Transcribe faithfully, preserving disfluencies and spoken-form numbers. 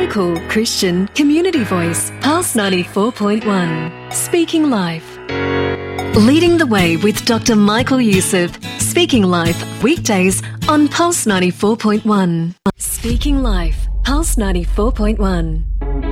local Christian community voice, Pulse ninety-four point one. Speaking Life. Leading the way with Doctor Michael Youssef. Speaking Life, weekdays on Pulse ninety-four point one. Speaking Life, Pulse ninety-four point one.